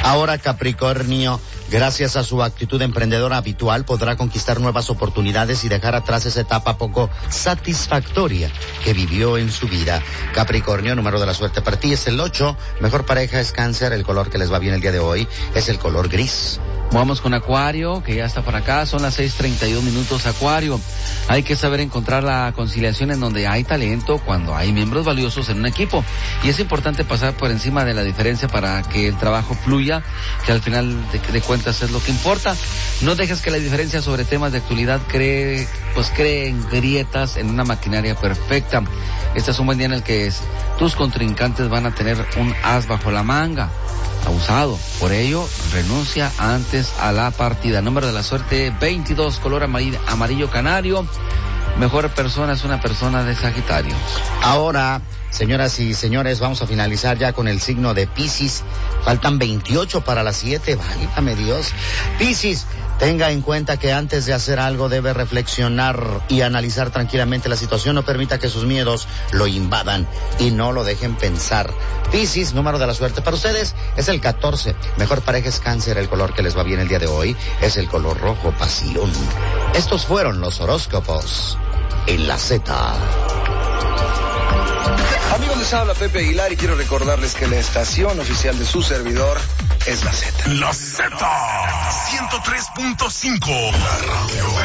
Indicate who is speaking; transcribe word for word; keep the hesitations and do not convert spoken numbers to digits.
Speaker 1: Ahora Capricornio, gracias a su actitud emprendedora habitual, podrá conquistar nuevas oportunidades y dejar atrás esa etapa poco satisfactoria que vivió en su vida. Capricornio, número de la suerte para ti es el ocho. Mejor pareja es Cáncer, el color que les va bien el día de hoy es el color gris.
Speaker 2: Vamos con Acuario, que ya está por acá, son las seis treinta y dos minutos. Acuario, hay que saber encontrar la conciliación en donde hay talento, cuando hay miembros valiosos en un equipo, y es importante pasar por encima de la diferencia para que el trabajo fluya, que al final de, de cuentas es lo que importa. No dejes que la diferencia sobre temas de actualidad cree, pues creen grietas en una maquinaria perfecta. Este es un buen día en el que es, tus contrincantes van a tener un as bajo la manga. Abusado. Por ello, renuncia antes a la partida. Número de la suerte veintidós, color amarillo, amarillo canario. Mejor persona es una persona de Sagitario.
Speaker 1: Ahora, señoras y señores, vamos a finalizar ya con el signo de Piscis. Faltan veintiocho para las siete, válgame Dios. Piscis, tenga en cuenta que antes de hacer algo debe reflexionar y analizar tranquilamente la situación. No permita que sus miedos lo invadan y no lo dejen pensar. Piscis, número de la suerte para ustedes es el catorce. Mejor pareja es Cáncer, el color que les va bien el día de hoy es el color rojo pasión. Estos fueron los horóscopos en la Z.
Speaker 3: Amigos, les habla Pepe Aguilar y quiero recordarles que la estación oficial de su servidor es la Z.
Speaker 4: La Z ciento tres punto cinco, la radio